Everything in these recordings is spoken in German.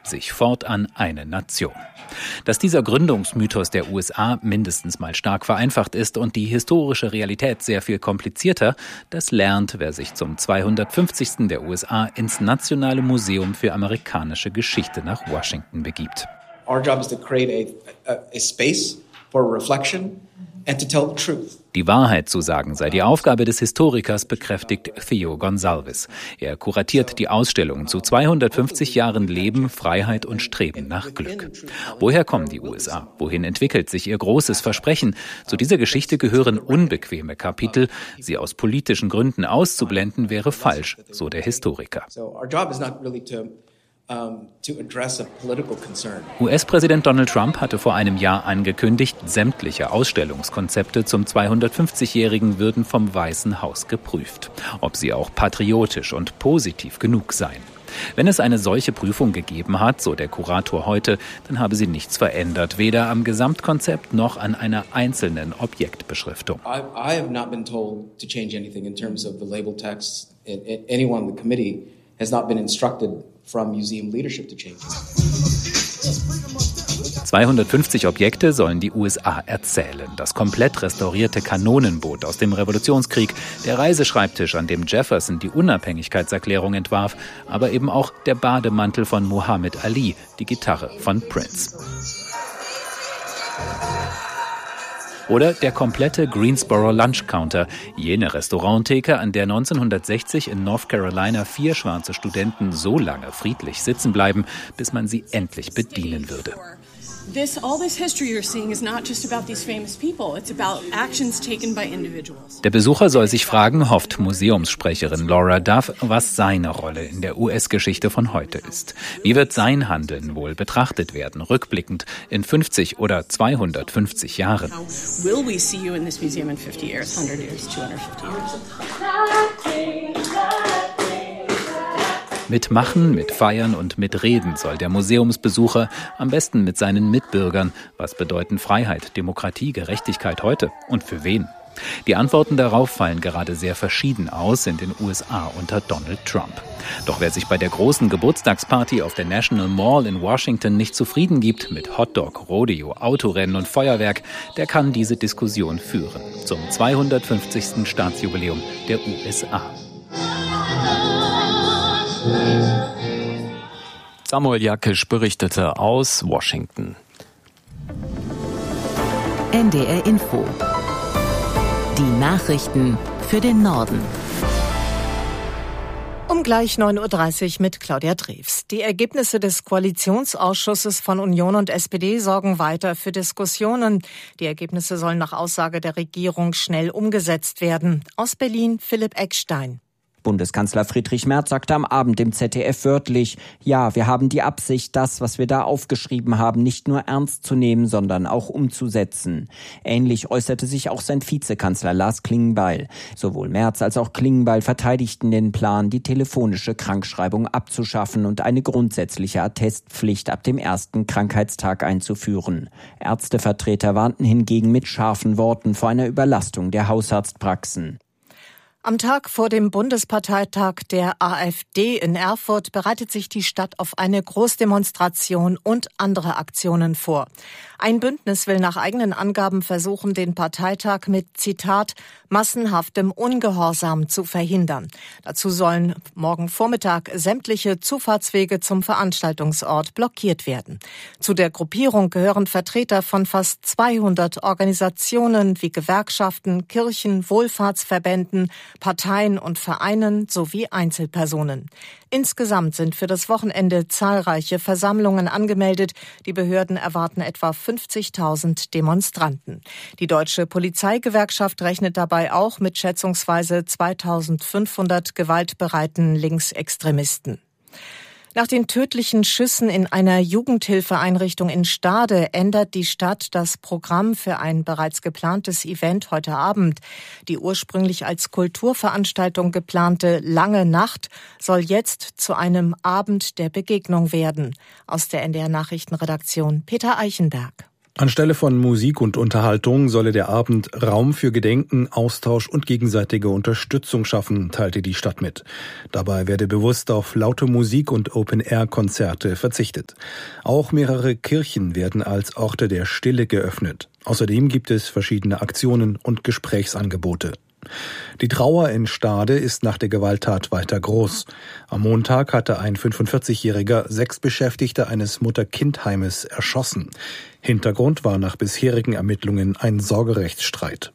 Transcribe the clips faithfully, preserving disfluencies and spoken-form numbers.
sich fortan eine Nation. Dass dieser Gründungsmythos der U S A mindestens mal stark vereinfacht ist und die historische Realität sehr viel komplizierter, das lernt, wer sich zum zweihundertfünfzigsten der U S A ins Nationale Museum für amerikanische Geschichte nach Washington begibt. Our job is to create a, a, a space for reflection and to tell the truth. Die Wahrheit zu sagen sei die Aufgabe des Historikers, bekräftigt Theo Gonsalves. Er kuratiert die Ausstellung zu zweihundertfünfzig Jahren Leben, Freiheit und Streben nach Glück. Woher kommen die U S A? Wohin entwickelt sich ihr großes Versprechen? Zu dieser Geschichte gehören unbequeme Kapitel. Sie aus politischen Gründen auszublenden, wäre falsch, so der Historiker. U S-Präsident Donald Trump hatte vor einem Jahr angekündigt, sämtliche Ausstellungskonzepte zum zweihundertfünfzigjährigen würden vom Weißen Haus geprüft, ob sie auch patriotisch und positiv genug seien. Wenn es eine solche Prüfung gegeben hat, so der Kurator heute, dann habe sie nichts verändert, weder am Gesamtkonzept noch an einer einzelnen Objektbeschriftung. I, I have not been told to change anything in terms of the label text. Anyone on the committee has not been instructed from museum leadership to change it. zweihundertfünfzig Objekte sollen die U S A erzählen. Das komplett restaurierte Kanonenboot aus dem Revolutionskrieg, der Reiseschreibtisch, an dem Jefferson die Unabhängigkeitserklärung entwarf, aber eben auch der Bademantel von Muhammad Ali, die Gitarre von Prince. Oder der komplette Greensboro Lunch Counter, jene Restauranttheke, an der neunzehnhundertsechzig in North Carolina vier schwarze Studenten so lange friedlich sitzen bleiben, bis man sie endlich bedienen würde. This, all this history you're seeing is not just about these famous people. It's about actions taken by individuals. Der Besucher soll sich fragen, hofft Museumssprecherin Laura Duff, was seine Rolle in der U S-Geschichte von heute ist. Wie wird sein Handeln wohl betrachtet werden, rückblickend in fünfzig oder zweihundertfünfzig Jahren? Will we see you in this museum in fifty years, one hundred years, two hundred fifty years? Mit Machen, mit Feiern und mit Reden soll der Museumsbesucher, am besten mit seinen Mitbürgern, was bedeuten Freiheit, Demokratie, Gerechtigkeit heute und für wen? Die Antworten darauf fallen gerade sehr verschieden aus in den U S A unter Donald Trump. Doch wer sich bei der großen Geburtstagsparty auf der National Mall in Washington nicht zufrieden gibt mit Hotdog, Rodeo, Autorennen und Feuerwerk, der kann diese Diskussion führen zum zweihundertfünfzigsten Staatsjubiläum der U S A. Samuel Jakisch berichtete aus Washington. N D R Info. Die Nachrichten für den Norden. Um gleich neun Uhr dreißig mit Claudia Drews. Die Ergebnisse des Koalitionsausschusses von Union und S P D sorgen weiter für Diskussionen. Die Ergebnisse sollen nach Aussage der Regierung schnell umgesetzt werden. Aus Berlin Philipp Eckstein. Bundeskanzler Friedrich Merz sagte am Abend im Z D F wörtlich, ja, wir haben die Absicht, das, was wir da aufgeschrieben haben, nicht nur ernst zu nehmen, sondern auch umzusetzen. Ähnlich äußerte sich auch sein Vizekanzler Lars Klingbeil. Sowohl Merz als auch Klingbeil verteidigten den Plan, die telefonische Krankschreibung abzuschaffen und eine grundsätzliche Attestpflicht ab dem ersten Krankheitstag einzuführen. Ärztevertreter warnten hingegen mit scharfen Worten vor einer Überlastung der Hausarztpraxen. Am Tag vor dem Bundesparteitag der AfD in Erfurt bereitet sich die Stadt auf eine Großdemonstration und andere Aktionen vor. Ein Bündnis will nach eigenen Angaben versuchen, den Parteitag mit, Zitat, massenhaftem Ungehorsam zu verhindern. Dazu sollen morgen Vormittag sämtliche Zufahrtswege zum Veranstaltungsort blockiert werden. Zu der Gruppierung gehören Vertreter von fast zweihundert Organisationen wie Gewerkschaften, Kirchen, Wohlfahrtsverbänden, Parteien und Vereinen sowie Einzelpersonen. Insgesamt sind für das Wochenende zahlreiche Versammlungen angemeldet. Die Behörden erwarten etwa fünfzigtausend Demonstranten. Die Deutsche Polizeigewerkschaft rechnet dabei auch mit schätzungsweise zweitausendfünfhundert gewaltbereiten Linksextremisten. Nach den tödlichen Schüssen in einer Jugendhilfeeinrichtung in Stade ändert die Stadt das Programm für ein bereits geplantes Event heute Abend. Die ursprünglich als Kulturveranstaltung geplante Lange Nacht soll jetzt zu einem Abend der Begegnung werden. Aus der N D R Nachrichtenredaktion Peter Eichenberg. Anstelle von Musik und Unterhaltung solle der Abend Raum für Gedenken, Austausch und gegenseitige Unterstützung schaffen, teilte die Stadt mit. Dabei werde bewusst auf laute Musik und Open-Air-Konzerte verzichtet. Auch mehrere Kirchen werden als Orte der Stille geöffnet. Außerdem gibt es verschiedene Aktionen und Gesprächsangebote. Die Trauer in Stade ist nach der Gewalttat weiter groß. Am Montag hatte ein fünfundvierzigjähriger sechs Beschäftigte eines Mutter-Kind-Heimes erschossen. Hintergrund war nach bisherigen Ermittlungen ein Sorgerechtsstreit.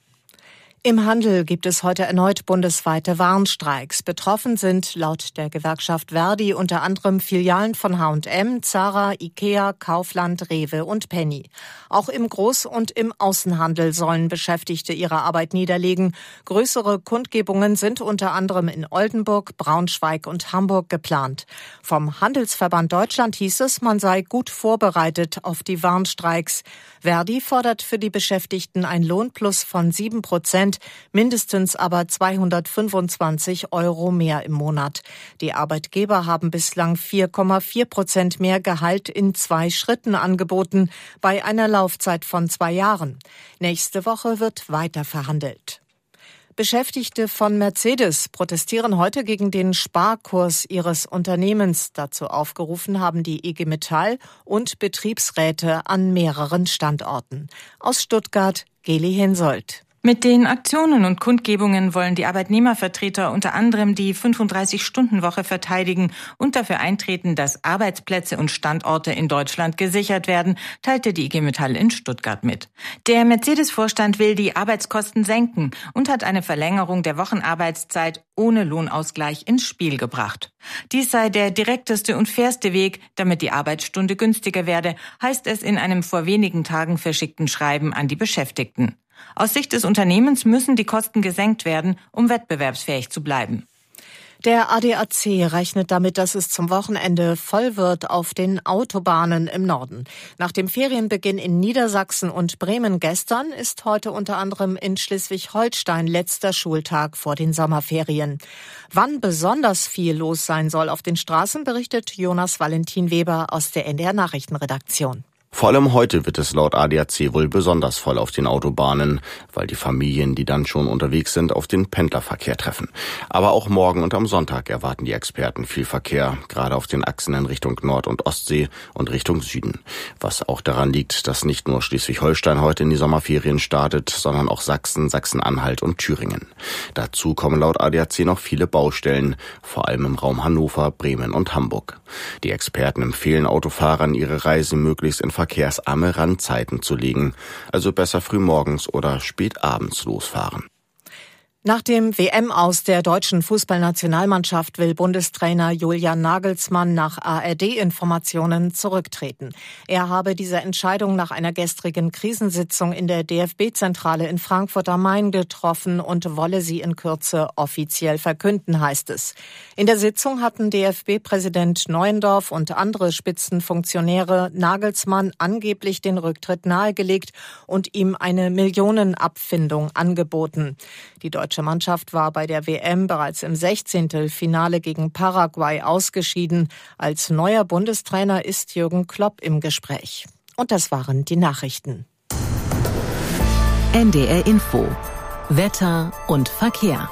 Im Handel gibt es heute erneut bundesweite Warnstreiks. Betroffen sind laut der Gewerkschaft Verdi unter anderem Filialen von H und M, Zara, Ikea, Kaufland, Rewe und Penny. Auch im Groß- und im Außenhandel sollen Beschäftigte ihre Arbeit niederlegen. Größere Kundgebungen sind unter anderem in Oldenburg, Braunschweig und Hamburg geplant. Vom Handelsverband Deutschland hieß es, man sei gut vorbereitet auf die Warnstreiks. Verdi fordert für die Beschäftigten ein Lohnplus von sieben Prozent, mindestens aber zweihundertfünfundzwanzig Euro mehr im Monat. Die Arbeitgeber haben bislang vier Komma vier Prozent mehr Gehalt in zwei Schritten angeboten, bei einer Laufzeit von zwei Jahren. Nächste Woche wird weiter verhandelt. Beschäftigte von Mercedes protestieren heute gegen den Sparkurs ihres Unternehmens. Dazu aufgerufen haben die I G Metall und Betriebsräte an mehreren Standorten. Aus Stuttgart, Geli Hensoldt. Mit den Aktionen und Kundgebungen wollen die Arbeitnehmervertreter unter anderem die fünfunddreißig-Stunden-Woche verteidigen und dafür eintreten, dass Arbeitsplätze und Standorte in Deutschland gesichert werden, teilte die I G Metall in Stuttgart mit. Der Mercedes-Vorstand will die Arbeitskosten senken und hat eine Verlängerung der Wochenarbeitszeit ohne Lohnausgleich ins Spiel gebracht. Dies sei der direkteste und fairste Weg, damit die Arbeitsstunde günstiger werde, heißt es in einem vor wenigen Tagen verschickten Schreiben an die Beschäftigten. Aus Sicht des Unternehmens müssen die Kosten gesenkt werden, um wettbewerbsfähig zu bleiben. Der A D A C rechnet damit, dass es zum Wochenende voll wird auf den Autobahnen im Norden. Nach dem Ferienbeginn in Niedersachsen und Bremen gestern ist heute unter anderem in Schleswig-Holstein letzter Schultag vor den Sommerferien. Wann besonders viel los sein soll auf den Straßen, berichtet Jonas Valentin Weber aus der N D R Nachrichtenredaktion. Vor allem heute wird es laut A D A C wohl besonders voll auf den Autobahnen, weil die Familien, die dann schon unterwegs sind, auf den Pendlerverkehr treffen. Aber auch morgen und am Sonntag erwarten die Experten viel Verkehr, gerade auf den Achsen in Richtung Nord- und Ostsee und Richtung Süden. Was auch daran liegt, dass nicht nur Schleswig-Holstein heute in die Sommerferien startet, sondern auch Sachsen, Sachsen-Anhalt und Thüringen. Dazu kommen laut A D A C noch viele Baustellen, vor allem im Raum Hannover, Bremen und Hamburg. Die Experten empfehlen Autofahrern, ihre Reise möglichst in verkehrsarme Randzeiten zu legen, also besser frühmorgens oder spät abends losfahren. Nach dem W M-Aus der deutschen Fußballnationalmannschaft will Bundestrainer Julian Nagelsmann nach A R D-Informationen zurücktreten. Er habe diese Entscheidung nach einer gestrigen Krisensitzung in der D F B-Zentrale in Frankfurt am Main getroffen und wolle sie in Kürze offiziell verkünden, heißt es. In der Sitzung hatten D F B-Präsident Neuendorf und andere Spitzenfunktionäre Nagelsmann angeblich den Rücktritt nahegelegt und ihm eine Millionenabfindung angeboten. Die deutsche Die deutsche Mannschaft war bei der W M bereits im Sechzehntelfinale gegen Paraguay ausgeschieden. Als neuer Bundestrainer ist Jürgen Klopp im Gespräch. Und das waren die Nachrichten. N D R Info. Wetter und Verkehr.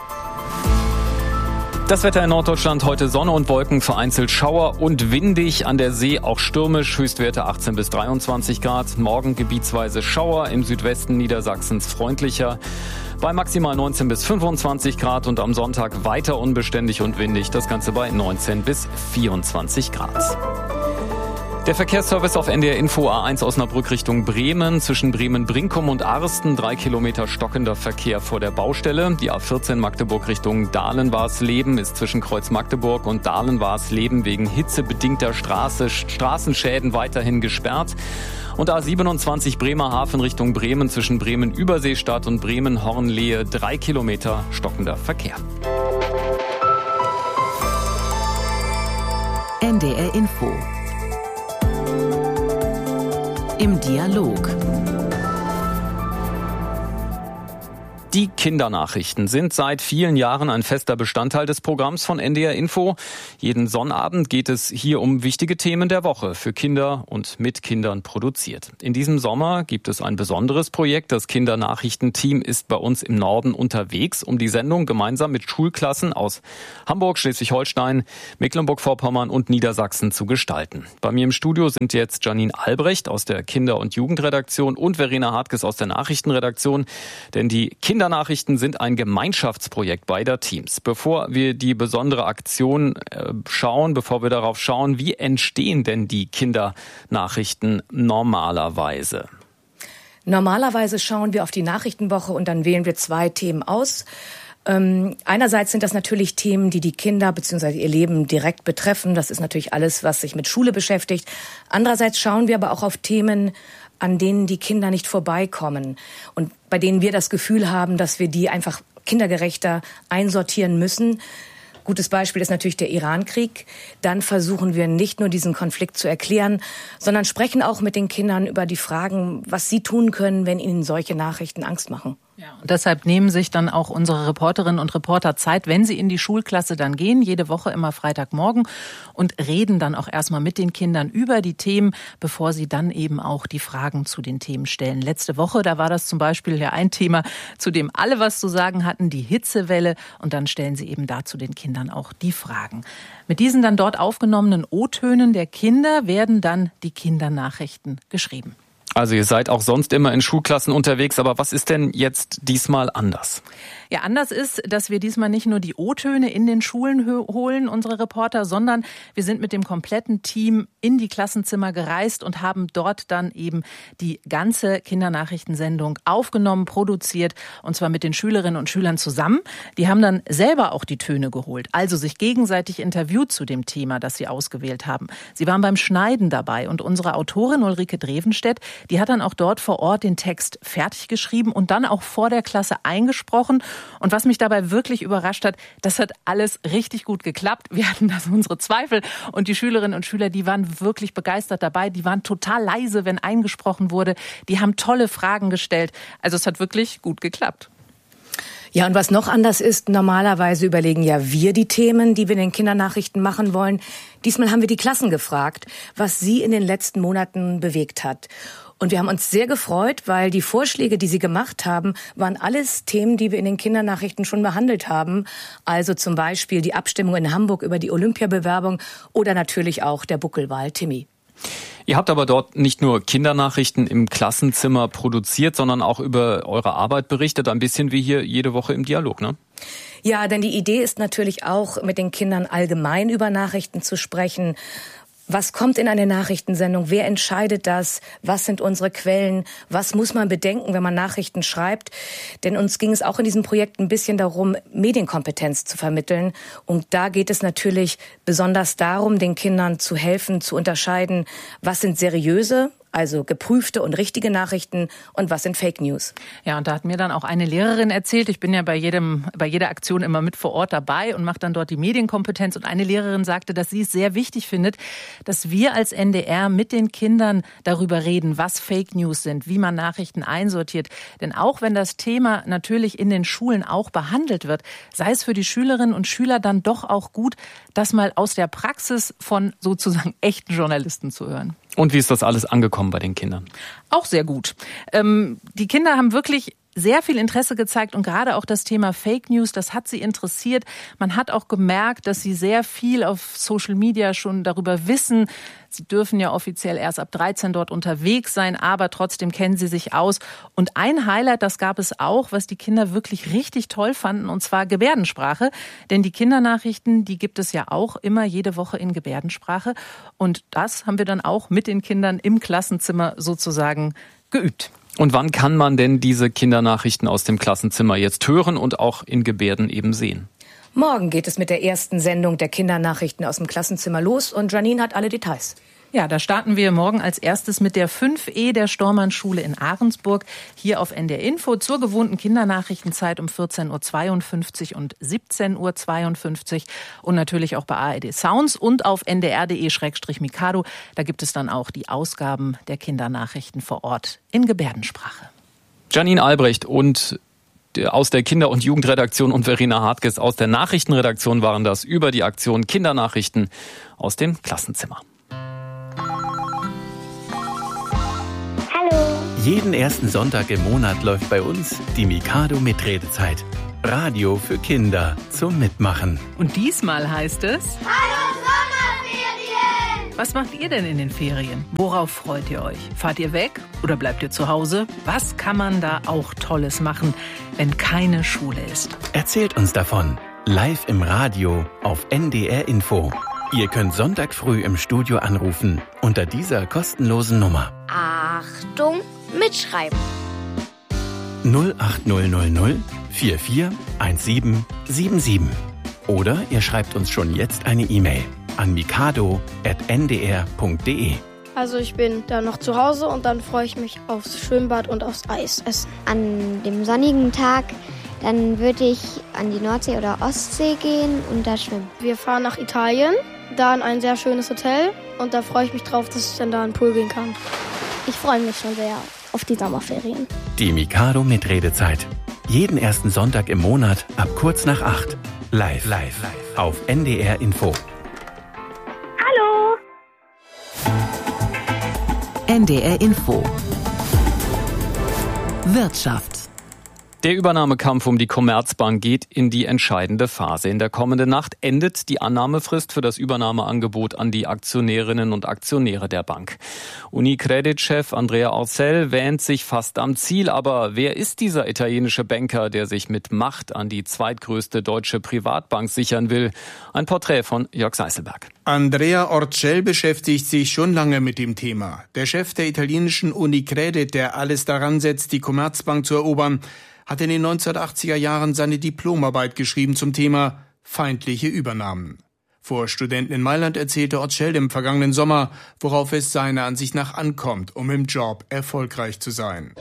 Das Wetter in Norddeutschland heute Sonne und Wolken, vereinzelt Schauer und windig, an der See auch stürmisch, Höchstwerte achtzehn bis dreiundzwanzig Grad. Morgen gebietsweise Schauer, im Südwesten Niedersachsens freundlicher, bei maximal neunzehn bis fünfundzwanzig Grad und am Sonntag weiter unbeständig und windig, das Ganze bei neunzehn bis vierundzwanzig Grad. Der Verkehrsservice auf N D R Info: A eins Osnabrück Richtung Bremen, zwischen Bremen-Brinkum und Arsten, drei Kilometer stockender Verkehr vor der Baustelle. Die A vierzehn Magdeburg Richtung Dahlen-Warsleben ist zwischen Kreuz Magdeburg und Dahlen-Warsleben wegen hitzebedingter Straße, Straßenschäden weiterhin gesperrt. Und A siebenundzwanzig Bremerhaven Richtung Bremen, zwischen Bremen-Überseestadt und Bremen-Hornlehe, drei Kilometer stockender Verkehr. N D R Info. Im Dialog. Die Kindernachrichten sind seit vielen Jahren ein fester Bestandteil des Programms von N D R Info. Jeden Sonnabend geht es hier um wichtige Themen der Woche, für Kinder und mit Kindern produziert. In diesem Sommer gibt es ein besonderes Projekt. Das Kindernachrichtenteam ist bei uns im Norden unterwegs, um die Sendung gemeinsam mit Schulklassen aus Hamburg, Schleswig-Holstein, Mecklenburg-Vorpommern und Niedersachsen zu gestalten. Bei mir im Studio sind jetzt Janine Albrecht aus der Kinder- und Jugendredaktion und Verena Hartges aus der Nachrichtenredaktion, denn die Kinder Kindernachrichten sind ein Gemeinschaftsprojekt beider Teams. Bevor wir die besondere Aktion äh, schauen, bevor wir darauf schauen, wie entstehen denn die Kindernachrichten normalerweise? Normalerweise schauen wir auf die Nachrichtenwoche und dann wählen wir zwei Themen aus. Ähm, einerseits sind das natürlich Themen, die die Kinder bzw. ihr Leben direkt betreffen. Das ist natürlich alles, was sich mit Schule beschäftigt. Andererseits schauen wir aber auch auf Themen, an denen die Kinder nicht vorbeikommen und bei denen wir das Gefühl haben, dass wir die einfach kindergerechter einsortieren müssen. Gutes Beispiel ist natürlich der Iran-Krieg. Dann versuchen wir nicht nur diesen Konflikt zu erklären, sondern sprechen auch mit den Kindern über die Fragen, was sie tun können, wenn ihnen solche Nachrichten Angst machen. Ja, und deshalb nehmen sich dann auch unsere Reporterinnen und Reporter Zeit, wenn sie in die Schulklasse dann gehen, jede Woche immer Freitagmorgen, und reden dann auch erstmal mit den Kindern über die Themen, bevor sie dann eben auch die Fragen zu den Themen stellen. Letzte Woche, da war das zum Beispiel ja ein Thema, zu dem alle was zu sagen hatten, die Hitzewelle, und dann stellen sie eben dazu den Kindern auch die Fragen. Mit diesen dann dort aufgenommenen O-Tönen der Kinder werden dann die Kindernachrichten geschrieben. Also ihr seid auch sonst immer in Schulklassen unterwegs, aber was ist denn jetzt diesmal anders? Ja, anders ist, dass wir diesmal nicht nur die O-Töne in den Schulen holen, unsere Reporter, sondern wir sind mit dem kompletten Team in die Klassenzimmer gereist und haben dort dann eben die ganze Kindernachrichtensendung aufgenommen, produziert, und zwar mit den Schülerinnen und Schülern zusammen. Die haben dann selber auch die Töne geholt, also sich gegenseitig interviewt zu dem Thema, das sie ausgewählt haben. Sie waren beim Schneiden dabei, und unsere Autorin Ulrike Drevenstedt, die hat dann auch dort vor Ort den Text fertig geschrieben und dann auch vor der Klasse eingesprochen. Und was mich dabei wirklich überrascht hat, das hat alles richtig gut geklappt. Wir hatten da so unsere Zweifel, und die Schülerinnen und Schüler, die waren wirklich begeistert dabei. Die waren total leise, wenn eingesprochen wurde. Die haben tolle Fragen gestellt. Also es hat wirklich gut geklappt. Ja, und was noch anders ist, normalerweise überlegen ja wir die Themen, die wir in den Kindernachrichten machen wollen. Diesmal haben wir die Klassen gefragt, was sie in den letzten Monaten bewegt hat. Und wir haben uns sehr gefreut, weil die Vorschläge, die sie gemacht haben, waren alles Themen, die wir in den Kindernachrichten schon behandelt haben. Also zum Beispiel die Abstimmung in Hamburg über die Olympiabewerbung oder natürlich auch der Buckelwal Timmy. Ihr habt aber dort nicht nur Kindernachrichten im Klassenzimmer produziert, sondern auch über eure Arbeit berichtet, ein bisschen wie hier jede Woche im Dialog, ne? Ja, denn die Idee ist natürlich auch, mit den Kindern allgemein über Nachrichten zu sprechen. Was kommt in eine Nachrichtensendung? Wer entscheidet das? Was sind unsere Quellen? Was muss man bedenken, wenn man Nachrichten schreibt? Denn uns ging es auch in diesem Projekt ein bisschen darum, Medienkompetenz zu vermitteln. Und da geht es natürlich besonders darum, den Kindern zu helfen, zu unterscheiden, was sind seriöse, also geprüfte und richtige Nachrichten, und was sind Fake News. Ja, und da hat mir dann auch eine Lehrerin erzählt, ich bin ja bei jedem, bei jeder Aktion immer mit vor Ort dabei und mache dann dort die Medienkompetenz, und eine Lehrerin sagte, dass sie es sehr wichtig findet, dass wir als N D R mit den Kindern darüber reden, was Fake News sind, wie man Nachrichten einsortiert. Denn auch wenn das Thema natürlich in den Schulen auch behandelt wird, sei es für die Schülerinnen und Schüler dann doch auch gut, das mal aus der Praxis von sozusagen echten Journalisten zu hören. Und wie ist das alles angekommen bei den Kindern? Auch sehr gut. Ähm, die Kinder haben wirklich sehr viel Interesse gezeigt, und gerade auch das Thema Fake News, das hat sie interessiert. Man hat auch gemerkt, dass sie sehr viel auf Social Media schon darüber wissen. Sie dürfen ja offiziell erst ab dreizehn dort unterwegs sein, aber trotzdem kennen sie sich aus. Und ein Highlight, das gab es auch, was die Kinder wirklich richtig toll fanden, und zwar Gebärdensprache. Denn die Kindernachrichten, die gibt es ja auch immer jede Woche in Gebärdensprache. Und das haben wir dann auch mit den Kindern im Klassenzimmer sozusagen geübt. Und wann kann man denn diese Kindernachrichten aus dem Klassenzimmer jetzt hören und auch in Gebärden eben sehen? Morgen geht es mit der ersten Sendung der Kindernachrichten aus dem Klassenzimmer los, und Janine hat alle Details. Ja, da starten wir morgen als erstes mit der fünf E der Stormann-Schule in Ahrensburg, hier auf N D R Info zur gewohnten Kindernachrichtenzeit um vierzehn Uhr zweiundfünfzig und siebzehn Uhr zweiundfünfzig und natürlich auch bei A R D Sounds und auf n d r punkt d e slash mikado. Da gibt es dann auch die Ausgaben der Kindernachrichten vor Ort in Gebärdensprache. Janine Albrecht und aus der Kinder- und Jugendredaktion und Verena Hartges aus der Nachrichtenredaktion waren das über die Aktion Kindernachrichten aus dem Klassenzimmer. Hallo. Jeden ersten Sonntag im Monat läuft bei uns die Mikado Mitredezeit. Radio für Kinder zum Mitmachen. Und diesmal heißt es: Hallo Sommerferien! Was macht ihr denn in den Ferien? Worauf freut ihr euch? Fahrt ihr weg oder bleibt ihr zu Hause? Was kann man da auch Tolles machen, wenn keine Schule ist? Erzählt uns davon. Live im Radio auf N D R Info. Ihr könnt Sonntag früh im Studio anrufen unter dieser kostenlosen Nummer. Achtung, mitschreiben. null acht null null null vier vier eins sieben sieben sieben. Oder ihr schreibt uns schon jetzt eine E-Mail an mikado at n d r punkt d e. Also ich bin da noch zu Hause und dann freue ich mich aufs Schwimmbad und aufs Eis essen. An dem sonnigen Tag, dann würde ich an die Nordsee oder Ostsee gehen und da schwimmen. Wir fahren nach Italien, da in ein sehr schönes Hotel und da freue ich mich drauf, dass ich dann da in den Pool gehen kann. Ich freue mich schon sehr auf die Sommerferien. Die Mikado Mitredezeit. Jeden ersten Sonntag im Monat ab kurz nach acht. Live, live, live auf N D R Info. Hallo. N D R Info. Wirtschaft. Der Übernahmekampf um die Commerzbank geht in die entscheidende Phase. In der kommenden Nacht endet die Annahmefrist für das Übernahmeangebot an die Aktionärinnen und Aktionäre der Bank. Unicredit-Chef Andrea Orcel wähnt sich fast am Ziel. Aber wer ist dieser italienische Banker, der sich mit Macht an die zweitgrößte deutsche Privatbank sichern will? Ein Porträt von Jörg Seißelberg. Andrea Orcel beschäftigt sich schon lange mit dem Thema. Der Chef der italienischen Unicredit, der alles daran setzt, die Commerzbank zu erobern, hat in den neunzehnhundertachtziger Jahren seine Diplomarbeit geschrieben zum Thema feindliche Übernahmen. Vor Studenten in Mailand erzählte Orcel im vergangenen Sommer, worauf es seiner Ansicht nach ankommt, um im Job erfolgreich zu sein.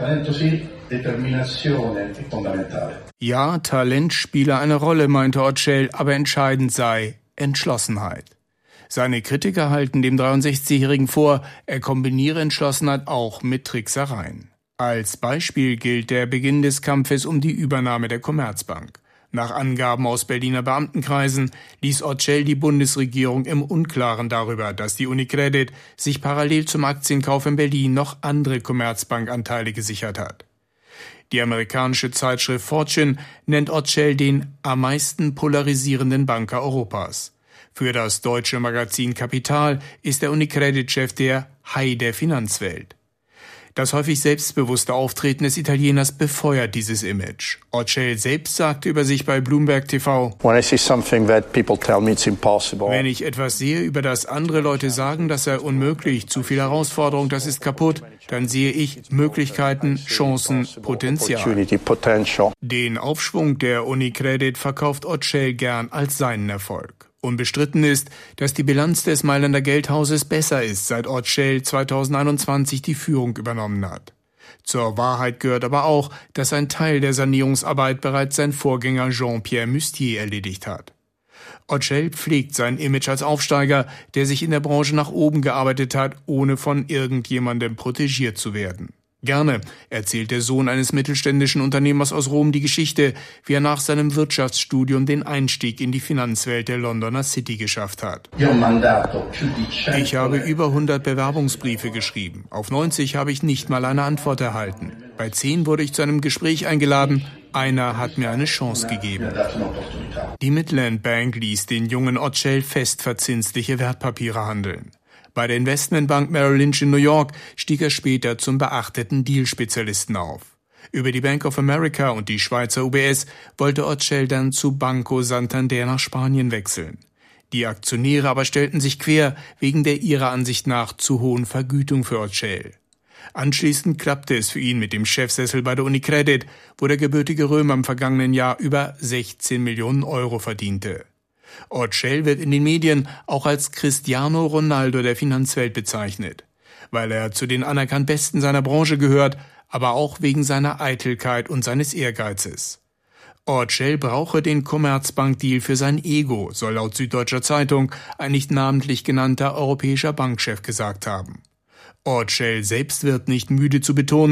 Ja, Talent spiele eine Rolle, meinte Orcel, aber entscheidend sei Entschlossenheit. Seine Kritiker halten dem dreiundsechzigjährigen vor, er kombiniere Entschlossenheit auch mit Tricksereien. Als Beispiel gilt der Beginn des Kampfes um die Übernahme der Commerzbank. Nach Angaben aus Berliner Beamtenkreisen ließ Orcel die Bundesregierung im Unklaren darüber, dass die Unicredit sich parallel zum Aktienkauf in Berlin noch andere Commerzbank-Anteile gesichert hat. Die amerikanische Zeitschrift Fortune nennt Orcel den am meisten polarisierenden Banker Europas. Für das deutsche Magazin Kapital ist der Unicredit-Chef der Hai der Finanzwelt. Das häufig selbstbewusste Auftreten des Italieners befeuert dieses Image. Orcel selbst sagte über sich bei Bloomberg T V: Wenn ich etwas sehe, über das andere Leute sagen, das sei unmöglich, zu viel Herausforderung, das ist kaputt, dann sehe ich Möglichkeiten, Chancen, Potenzial. Den Aufschwung der Unicredit verkauft Orcel gern als seinen Erfolg. Unbestritten ist, dass die Bilanz des Mailänder Geldhauses besser ist, seit Orcel zweitausendeinundzwanzig die Führung übernommen hat. Zur Wahrheit gehört aber auch, dass ein Teil der Sanierungsarbeit bereits sein Vorgänger Jean-Pierre Mustier erledigt hat. Orcel pflegt sein Image als Aufsteiger, der sich in der Branche nach oben gearbeitet hat, ohne von irgendjemandem protegiert zu werden. Gerne erzählt der Sohn eines mittelständischen Unternehmers aus Rom die Geschichte, wie er nach seinem Wirtschaftsstudium den Einstieg in die Finanzwelt der Londoner City geschafft hat. Ich habe über hundert Bewerbungsbriefe geschrieben. Auf neunzig habe ich nicht mal eine Antwort erhalten. Bei zehn wurde ich zu einem Gespräch eingeladen. Einer hat mir eine Chance gegeben. Die Midland Bank ließ den jungen Orcel festverzinsliche Wertpapiere handeln. Bei der Investmentbank Merrill Lynch in New York stieg er später zum beachteten Deal-Spezialisten auf. Über die Bank of America und die Schweizer U B S wollte Orcel dann zu Banco Santander nach Spanien wechseln. Die Aktionäre aber stellten sich quer wegen der ihrer Ansicht nach zu hohen Vergütung für Orcel. Anschließend klappte es für ihn mit dem Chefsessel bei der Unicredit, wo der gebürtige Römer im vergangenen Jahr über sechzehn Millionen Euro verdiente. Orcel wird in den Medien auch als Cristiano Ronaldo der Finanzwelt bezeichnet, weil er zu den anerkannt Besten seiner Branche gehört, aber auch wegen seiner Eitelkeit und seines Ehrgeizes. Orcel brauche den Commerzbank-Deal für sein Ego, soll laut Süddeutscher Zeitung ein nicht namentlich genannter europäischer Bankchef gesagt haben. Orcel selbst wird nicht müde zu betonen,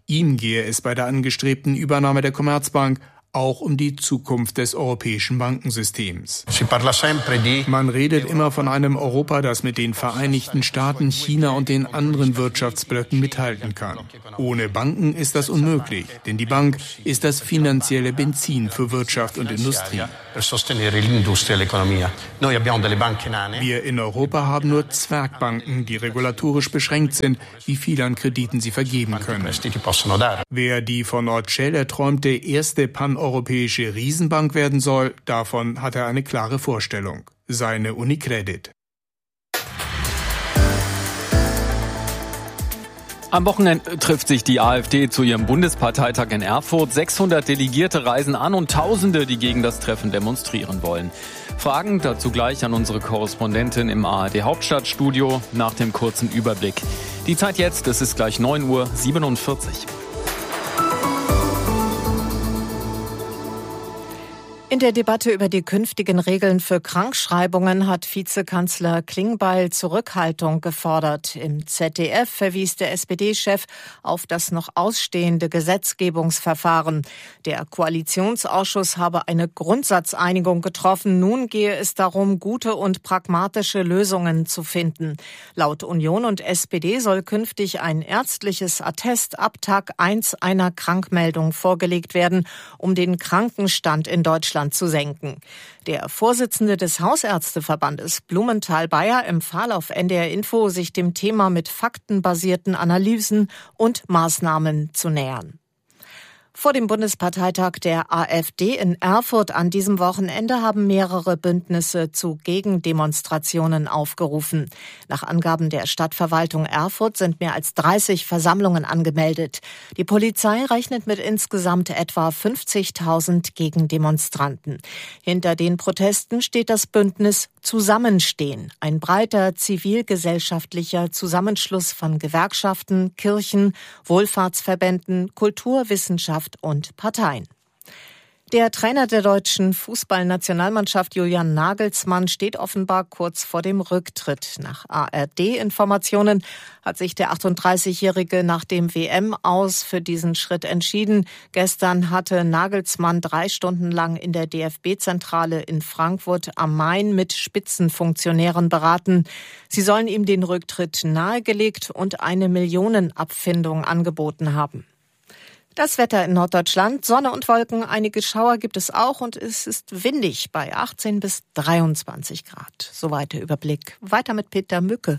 Ihm gehe es bei der angestrebten Übernahme der Commerzbank auch um die Zukunft des europäischen Bankensystems. Man redet immer von einem Europa, das mit den Vereinigten Staaten, China und den anderen Wirtschaftsblöcken mithalten kann. Ohne Banken ist das unmöglich, denn die Bank ist das finanzielle Benzin für Wirtschaft und Industrie. Wir in Europa haben nur Zwergbanken, die regulatorisch beschränkt sind, wie viel an Krediten sie vergeben können. Wer die von Orcel erträumte erste paneuropäische Riesenbank werden soll, davon hat er eine klare Vorstellung. Seine Unicredit. Am Wochenende trifft sich die AfD zu ihrem Bundesparteitag in Erfurt. sechshundert Delegierte reisen an und Tausende, die gegen das Treffen demonstrieren wollen. Fragen dazu gleich an unsere Korrespondentin im A R D Hauptstadtstudio nach dem kurzen Überblick. Die Zeit jetzt, es ist gleich neun Uhr siebenundvierzig. In der Debatte über die künftigen Regeln für Krankschreibungen hat Vizekanzler Klingbeil Zurückhaltung gefordert. Im Z D F verwies der S P D-Chef auf das noch ausstehende Gesetzgebungsverfahren. Der Koalitionsausschuss habe eine Grundsatzeinigung getroffen. Nun gehe es darum, gute und pragmatische Lösungen zu finden. Laut Union und S P D soll künftig ein ärztliches Attest ab Tag eins einer Krankmeldung vorgelegt werden, um den Krankenstand in Deutschland zu senken. Der Vorsitzende des Hausärzteverbandes Blumenthal-Bayer empfahl auf N D R Info, sich dem Thema mit faktenbasierten Analysen und Maßnahmen zu nähern. Vor dem Bundesparteitag der AfD in Erfurt an diesem Wochenende haben mehrere Bündnisse zu Gegendemonstrationen aufgerufen. Nach Angaben der Stadtverwaltung Erfurt sind mehr als dreißig Versammlungen angemeldet. Die Polizei rechnet mit insgesamt etwa fünfzigtausend Gegendemonstranten. Hinter den Protesten steht das Bündnis Zusammenstehen, ein breiter zivilgesellschaftlicher Zusammenschluss von Gewerkschaften, Kirchen, Wohlfahrtsverbänden, Kultur, Wissenschaft und Parteien. Der Trainer der deutschen Fußballnationalmannschaft Julian Nagelsmann steht offenbar kurz vor dem Rücktritt. Nach A R D-Informationen hat sich der achtunddreißigjährige nach dem W M-Aus für diesen Schritt entschieden. Gestern hatte Nagelsmann drei Stunden lang in der D F B-Zentrale in Frankfurt am Main mit Spitzenfunktionären beraten. Sie sollen ihm den Rücktritt nahegelegt und eine Millionenabfindung angeboten haben. Das Wetter in Norddeutschland, Sonne und Wolken, einige Schauer gibt es auch und es ist windig bei achtzehn bis dreiundzwanzig Grad. Soweit der Überblick. Weiter mit Peter Mücke.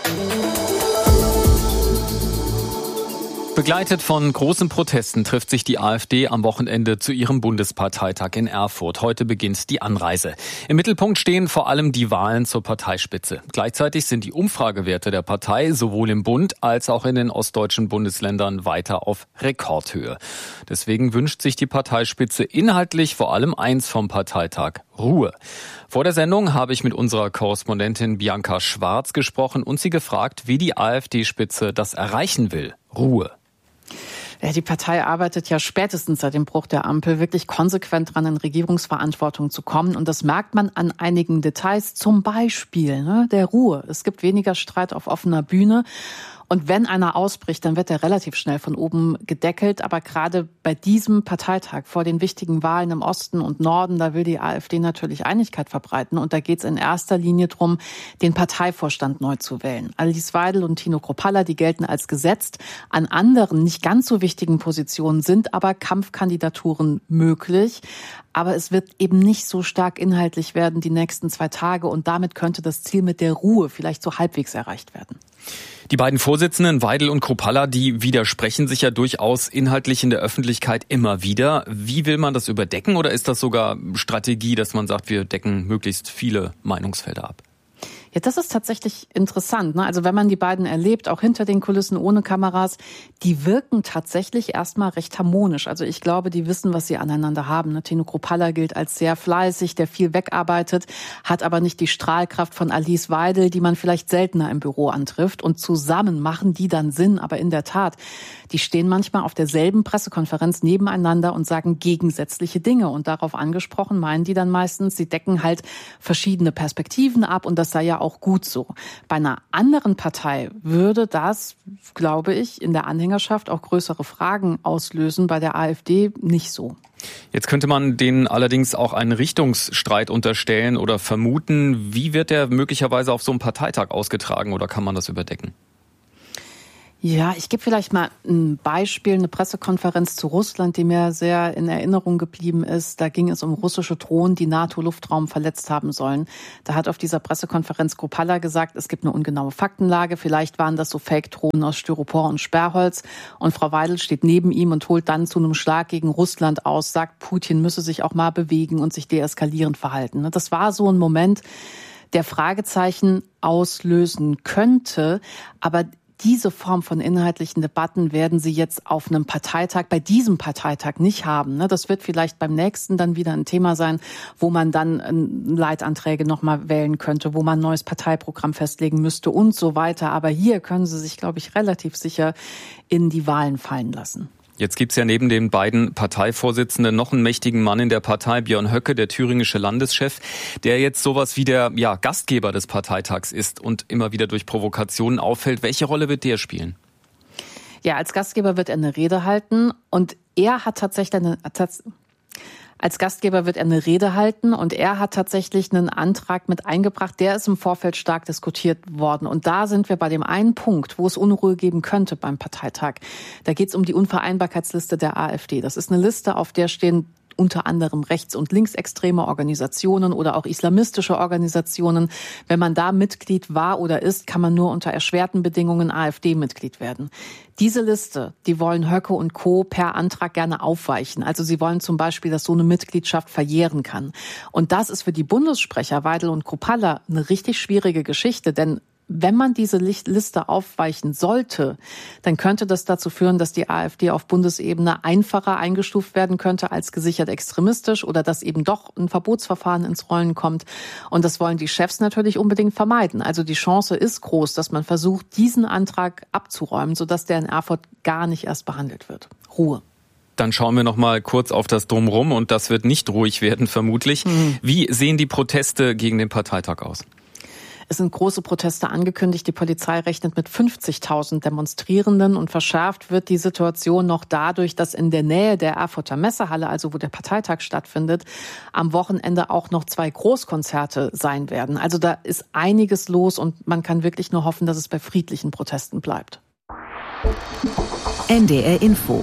Begleitet von großen Protesten trifft sich die AfD am Wochenende zu ihrem Bundesparteitag in Erfurt. Heute beginnt die Anreise. Im Mittelpunkt stehen vor allem die Wahlen zur Parteispitze. Gleichzeitig sind die Umfragewerte der Partei sowohl im Bund als auch in den ostdeutschen Bundesländern weiter auf Rekordhöhe. Deswegen wünscht sich die Parteispitze inhaltlich vor allem eins vom Parteitag: Ruhe. Vor der Sendung habe ich mit unserer Korrespondentin Bianca Schwarz gesprochen und sie gefragt, wie die AfD-Spitze das erreichen will: Ruhe. Ja, die Partei arbeitet ja spätestens seit dem Bruch der Ampel wirklich konsequent dran, in Regierungsverantwortung zu kommen. Und das merkt man an einigen Details, zum Beispiel ne, der Ruhe. Es gibt weniger Streit auf offener Bühne. Und wenn einer ausbricht, dann wird er relativ schnell von oben gedeckelt. Aber gerade bei diesem Parteitag vor den wichtigen Wahlen im Osten und Norden, da will die AfD natürlich Einigkeit verbreiten. Und da geht es in erster Linie drum, den Parteivorstand neu zu wählen. Alice Weidel und Tino Kruppalla, die gelten als gesetzt. An anderen, nicht ganz so wichtigen Positionen sind aber Kampfkandidaturen möglich. Aber es wird eben nicht so stark inhaltlich werden die nächsten zwei Tage. Und damit könnte das Ziel mit der Ruhe vielleicht so halbwegs erreicht werden. Die beiden Vorsitzenden, Weidel und Kruppalla, die widersprechen sich ja durchaus inhaltlich in der Öffentlichkeit immer wieder. Wie will man das überdecken, oder ist das sogar Strategie, dass man sagt, wir decken möglichst viele Meinungsfelder ab? Ja, das ist tatsächlich interessant. Ne? Also wenn man die beiden erlebt, auch hinter den Kulissen ohne Kameras, die wirken tatsächlich erstmal recht harmonisch. Also ich glaube, die wissen, was sie aneinander haben. Ne? Tino Kruppalla gilt als sehr fleißig, der viel wegarbeitet, hat aber nicht die Strahlkraft von Alice Weidel, die man vielleicht seltener im Büro antrifft. Und zusammen machen die dann Sinn. Aber in der Tat, die stehen manchmal auf derselben Pressekonferenz nebeneinander und sagen gegensätzliche Dinge. Und darauf angesprochen meinen die dann meistens, sie decken halt verschiedene Perspektiven ab. Und das sei ja ja auch gut so. Bei einer anderen Partei würde das, glaube ich, in der Anhängerschaft auch größere Fragen auslösen. Bei der AfD nicht so. Jetzt könnte man denen allerdings auch einen Richtungsstreit unterstellen oder vermuten. Wie wird der möglicherweise auf so einem Parteitag ausgetragen oder kann man das überdecken? Ja, ich gebe vielleicht mal ein Beispiel, eine Pressekonferenz zu Russland, die mir sehr in Erinnerung geblieben ist. Da ging es um russische Drohnen, die NATO-Luftraum verletzt haben sollen. Da hat auf dieser Pressekonferenz Kropalla gesagt, es gibt eine ungenaue Faktenlage. Vielleicht waren das so Fake-Drohnen aus Styropor und Sperrholz. Und Frau Weidel steht neben ihm und holt dann zu einem Schlag gegen Russland aus, sagt, Putin müsse sich auch mal bewegen und sich deeskalierend verhalten. Das war so ein Moment, der Fragezeichen auslösen könnte, aber diese Form von inhaltlichen Debatten werden Sie jetzt auf einem Parteitag, bei diesem Parteitag nicht haben. Das wird vielleicht beim nächsten dann wieder ein Thema sein, wo man dann Leitanträge nochmal wählen könnte, wo man ein neues Parteiprogramm festlegen müsste und so weiter. Aber hier können Sie sich, glaube ich, relativ sicher in die Wahlen fallen lassen. Jetzt gibt's ja neben den beiden Parteivorsitzenden noch einen mächtigen Mann in der Partei, Björn Höcke, der thüringische Landeschef, der jetzt sowas wie der ja, Gastgeber des Parteitags ist und immer wieder durch Provokationen auffällt. Welche Rolle wird der spielen? Ja, als Gastgeber wird er eine Rede halten und er hat tatsächlich eine... Als Gastgeber wird er eine Rede halten und er hat tatsächlich einen Antrag mit eingebracht, der ist im Vorfeld stark diskutiert worden. Und da sind wir bei dem einen Punkt, wo es Unruhe geben könnte beim Parteitag. Da geht es um die Unvereinbarkeitsliste der AfD. Das ist eine Liste, auf der stehen unter anderem rechts- und linksextreme Organisationen oder auch islamistische Organisationen. Wenn man da Mitglied war oder ist, kann man nur unter erschwerten Bedingungen AfD-Mitglied werden. Diese Liste, die wollen Höcke und Co. per Antrag gerne aufweichen. Also sie wollen zum Beispiel, dass so eine Mitgliedschaft verjähren kann. Und das ist für die Bundessprecher Weidel und Kropalla eine richtig schwierige Geschichte, denn wenn man diese Liste aufweichen sollte, dann könnte das dazu führen, dass die AfD auf Bundesebene einfacher eingestuft werden könnte als gesichert extremistisch oder dass eben doch ein Verbotsverfahren ins Rollen kommt. Und das wollen die Chefs natürlich unbedingt vermeiden. Also die Chance ist groß, dass man versucht, diesen Antrag abzuräumen, sodass der in Erfurt gar nicht erst behandelt wird. Ruhe. Dann schauen wir noch mal kurz auf das Drumherum und das wird nicht ruhig werden, vermutlich. Mhm. Wie sehen die Proteste gegen den Parteitag aus? Es sind große Proteste angekündigt. Die Polizei rechnet mit fünfzigtausend Demonstrierenden und verschärft wird die Situation noch dadurch, dass in der Nähe der Erfurter Messehalle, also wo der Parteitag stattfindet, am Wochenende auch noch zwei Großkonzerte sein werden. Also da ist einiges los und man kann wirklich nur hoffen, dass es bei friedlichen Protesten bleibt. N D R Info.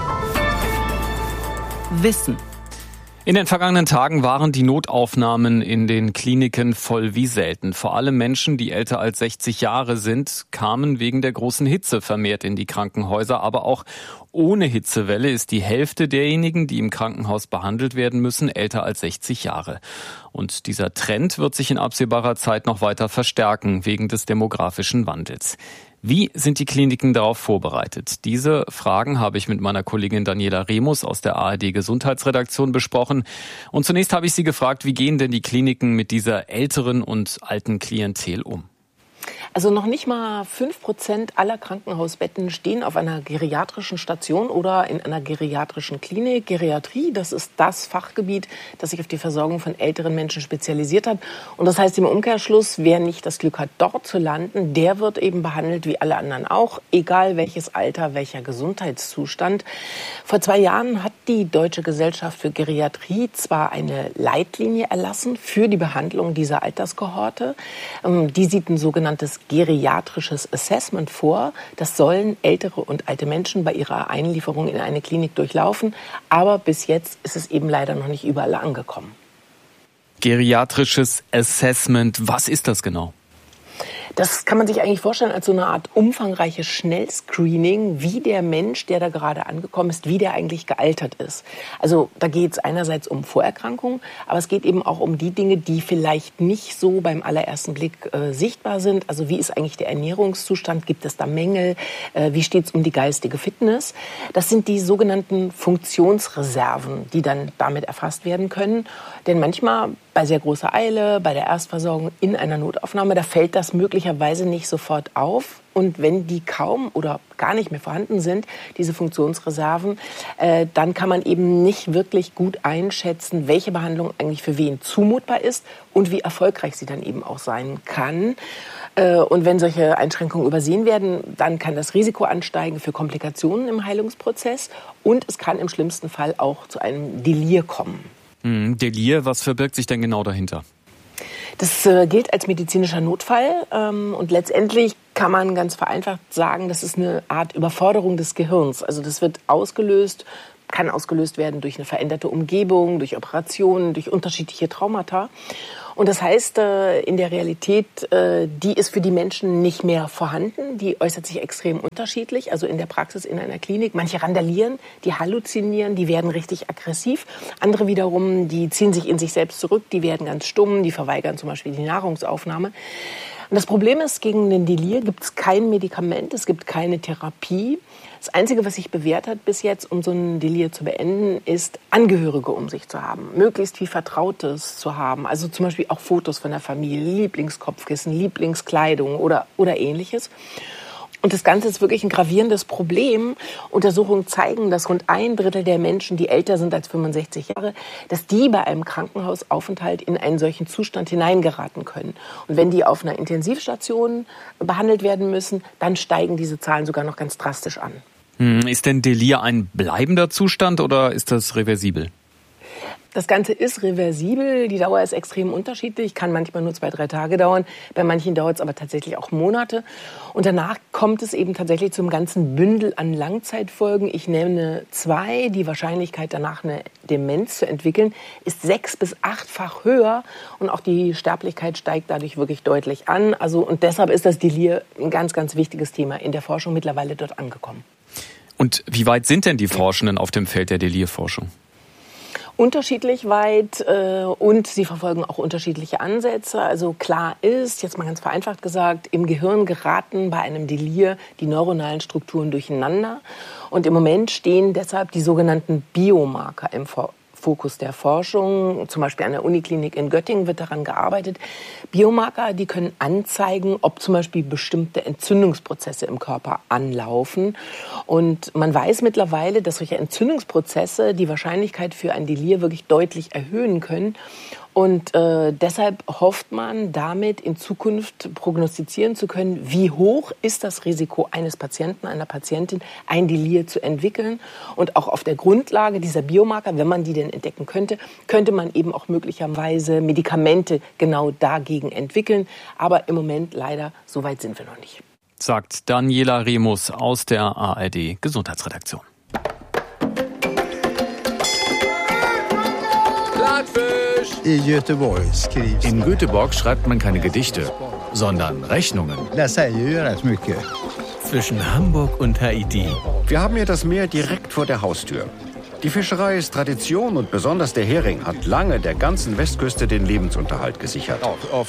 Wissen. In den vergangenen Tagen waren die Notaufnahmen in den Kliniken voll wie selten. Vor allem Menschen, die älter als sechzig Jahre sind, kamen wegen der großen Hitze vermehrt in die Krankenhäuser. Aber auch ohne Hitzewelle ist die Hälfte derjenigen, die im Krankenhaus behandelt werden müssen, älter als sechzig Jahre. Und dieser Trend wird sich in absehbarer Zeit noch weiter verstärken wegen des demografischen Wandels. Wie sind die Kliniken darauf vorbereitet? Diese Fragen habe ich mit meiner Kollegin Daniela Remus aus der A R D Gesundheitsredaktion besprochen. Und zunächst habe ich sie gefragt, wie gehen denn die Kliniken mit dieser älteren und alten Klientel um? Also noch nicht mal fünf Prozent aller Krankenhausbetten stehen auf einer geriatrischen Station oder in einer geriatrischen Klinik. Geriatrie, das ist das Fachgebiet, das sich auf die Versorgung von älteren Menschen spezialisiert hat. Und das heißt im Umkehrschluss, wer nicht das Glück hat, dort zu landen, der wird eben behandelt wie alle anderen auch, egal welches Alter, welcher Gesundheitszustand. Vor zwei Jahren hat die Deutsche Gesellschaft für Geriatrie zwar eine Leitlinie erlassen für die Behandlung dieser Alterskohorte. Die sieht ein sogenanntes geriatrisches Assessment vor. Das sollen ältere und alte Menschen bei ihrer Einlieferung in eine Klinik durchlaufen. Aber bis jetzt ist es eben leider noch nicht überall angekommen. Geriatrisches Assessment, was ist das genau? Das kann man sich eigentlich vorstellen als so eine Art umfangreiches Schnellscreening, wie der Mensch, der da gerade angekommen ist, wie der eigentlich gealtert ist. Also da geht es einerseits um Vorerkrankungen, aber es geht eben auch um die Dinge, die vielleicht nicht so beim allerersten Blick äh, sichtbar sind. Also wie ist eigentlich der Ernährungszustand? Gibt es da Mängel? Äh, wie steht es um die geistige Fitness? Das sind die sogenannten Funktionsreserven, die dann damit erfasst werden können. Denn manchmal bei sehr großer Eile, bei der Erstversorgung in einer Notaufnahme, da fällt das möglicherweise nicht sofort auf. Und wenn die kaum oder gar nicht mehr vorhanden sind, diese Funktionsreserven, äh, dann kann man eben nicht wirklich gut einschätzen, welche Behandlung eigentlich für wen zumutbar ist und wie erfolgreich sie dann eben auch sein kann. Äh, und wenn solche Einschränkungen übersehen werden, dann kann das Risiko ansteigen für Komplikationen im Heilungsprozess und es kann im schlimmsten Fall auch zu einem Delir kommen. Hm, Delir, was verbirgt sich denn genau dahinter? Das äh, gilt als medizinischer Notfall ähm, und letztendlich kann man ganz vereinfacht sagen, das ist eine Art Überforderung des Gehirns. Also das wird ausgelöst, kann ausgelöst werden durch eine veränderte Umgebung, durch Operationen, durch unterschiedliche Traumata. Und das heißt, in der Realität, die ist für die Menschen nicht mehr vorhanden. Die äußert sich extrem unterschiedlich, also in der Praxis in einer Klinik. Manche randalieren, die halluzinieren, die werden richtig aggressiv. Andere wiederum, die ziehen sich in sich selbst zurück, die werden ganz stumm, die verweigern zum Beispiel die Nahrungsaufnahme. Und das Problem ist, gegen den Delir gibt es kein Medikament, es gibt keine Therapie. Das Einzige, was sich bewährt hat bis jetzt, um so einen Delir zu beenden, ist, Angehörige um sich zu haben. Möglichst viel Vertrautes zu haben. Also zum Beispiel auch Fotos von der Familie, Lieblingskopfkissen, Lieblingskleidung oder, oder Ähnliches. Und das Ganze ist wirklich ein gravierendes Problem. Untersuchungen zeigen, dass rund ein Drittel der Menschen, die älter sind als fünfundsechzig Jahre, dass die bei einem Krankenhausaufenthalt in einen solchen Zustand hineingeraten können. Und wenn die auf einer Intensivstation behandelt werden müssen, dann steigen diese Zahlen sogar noch ganz drastisch an. Hm, ist denn Delir ein bleibender Zustand oder ist das reversibel? Das Ganze ist reversibel, die Dauer ist extrem unterschiedlich, kann manchmal nur zwei, drei Tage dauern, bei manchen dauert es aber tatsächlich auch Monate. Und danach kommt es eben tatsächlich zum ganzen Bündel an Langzeitfolgen. Ich nenne zwei, die Wahrscheinlichkeit danach eine Demenz zu entwickeln, ist sechs- bis achtfach höher und auch die Sterblichkeit steigt dadurch wirklich deutlich an. Also, und deshalb ist das Delir ein ganz, ganz wichtiges Thema in der Forschung mittlerweile dort angekommen. Und wie weit sind denn die Forschenden auf dem Feld der Delirforschung? Unterschiedlich weit äh, und sie verfolgen auch unterschiedliche Ansätze. Also klar ist, jetzt mal ganz vereinfacht gesagt, im Gehirn geraten bei einem Delir die neuronalen Strukturen durcheinander. Und im Moment stehen deshalb die sogenannten Biomarker im Vor- Fokus der Forschung. Zum Beispiel an der Uniklinik in Göttingen wird daran gearbeitet. Biomarker, die können anzeigen, ob zum Beispiel bestimmte Entzündungsprozesse im Körper anlaufen. Und man weiß mittlerweile, dass solche Entzündungsprozesse die Wahrscheinlichkeit für ein Delir wirklich deutlich erhöhen können. Und äh, deshalb hofft man, damit in Zukunft prognostizieren zu können, wie hoch ist das Risiko eines Patienten, einer Patientin, ein Delir zu entwickeln. Und auch auf der Grundlage dieser Biomarker, wenn man die denn entdecken könnte, könnte man eben auch möglicherweise Medikamente genau dagegen entwickeln. Aber im Moment leider, so weit sind wir noch nicht. Sagt Daniela Remus aus der A R D Gesundheitsredaktion. In Göteborg schreibt man keine Gedichte, sondern Rechnungen. Zwischen Hamburg und Haiti. Wir haben hier das Meer direkt vor der Haustür. Die Fischerei ist Tradition und besonders der Hering hat lange der ganzen Westküste den Lebensunterhalt gesichert.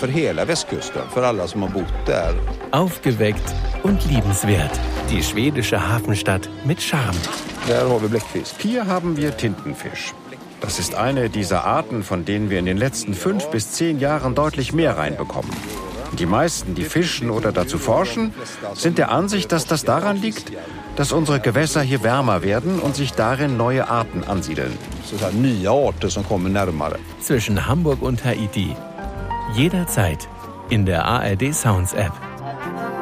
Aufgeweckt und liebenswert. Die schwedische Hafenstadt mit Charme. Hier haben wir Tintenfisch. Das ist eine dieser Arten, von denen wir in den letzten fünf bis zehn Jahren deutlich mehr reinbekommen. Die meisten, die fischen oder dazu forschen, sind der Ansicht, dass das daran liegt, dass unsere Gewässer hier wärmer werden und sich darin neue Arten ansiedeln. Zwischen Hamburg und Haiti. Jederzeit in der A R D Sounds App.